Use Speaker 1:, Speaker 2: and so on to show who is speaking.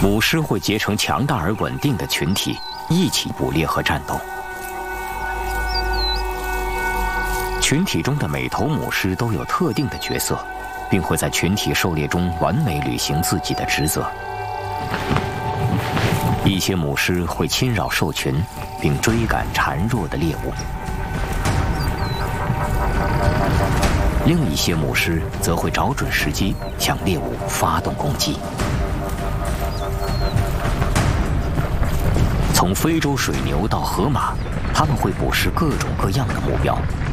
Speaker 1: 母狮会结成强大而稳定的群体，一起捕猎和战斗。群体中的每头母狮都有特定的角色，并会在群体狩猎中完美履行自己的职责。一些母狮会侵扰兽群，并追赶孱弱的猎物；另一些母狮则会找准时机向猎物发动攻击。从非洲水牛到河马，它们会捕食各种各样的目标，